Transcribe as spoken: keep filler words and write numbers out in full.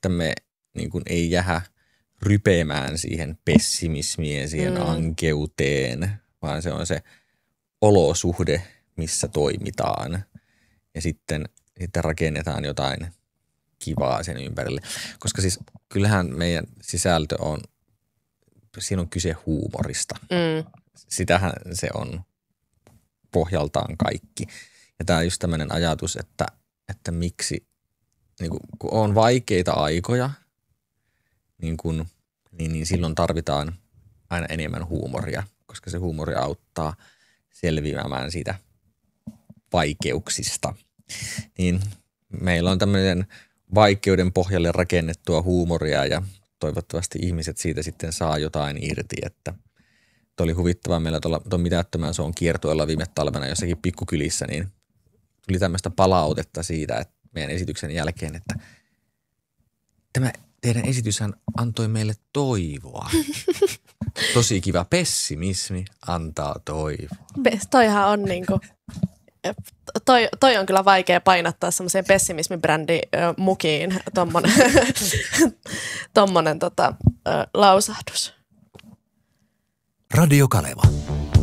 että me niin kuin ei jähä rypeämään siihen pessimismiin ja siihen mm. ankeuteen, vaan se on se olosuhde, missä toimitaan. Ja sitten, sitten rakennetaan jotain kivaa sen ympärille. Koska siis kyllähän meidän sisältö on, siinä on kyse huumorista. Mm. Sitähän se on pohjaltaan kaikki. Ja tämä on just tämmöinen ajatus, että, että miksi, niin kun, kun on vaikeita aikoja, niin, kun, niin, niin silloin tarvitaan aina enemmän huumoria, koska se huumori auttaa selviämään siitä vaikeuksista. Niin meillä on tämmöinen vaikeuden pohjalle rakennettua huumoria ja toivottavasti ihmiset siitä sitten saa jotain irti, että oli huvittavaa meillä tuolla tuon mitättömän soon kiertueella viime talvena jossakin pikkukylissä, niin tuli tämmöistä palautetta siitä, että meidän esityksen jälkeen, että tämä teidän esityshän antoi meille toivoa. Tosi kiva pessimismi antaa toivoa. Toihan on niinku, toi, toi on kyllä vaikea painattaa semmoiseen pessimismibrändi mukiin tommonen, tommonen tota, lausahdus. Radio Kaleva.